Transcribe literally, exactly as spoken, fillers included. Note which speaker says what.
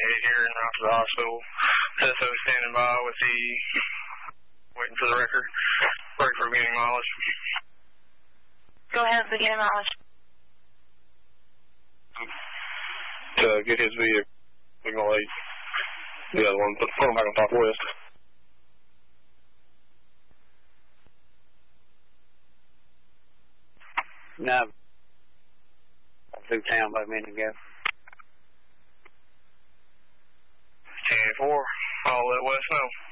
Speaker 1: get here and out to the hospital. S O standing by with the, waiting for the record, ready for beginning mileage.
Speaker 2: Go ahead, beginning mileage.
Speaker 1: To get his vehicle, signal eight. The other one, put, put him back on top west.
Speaker 3: No. Through town about a minute ago.
Speaker 1: ten four, I'll let West know.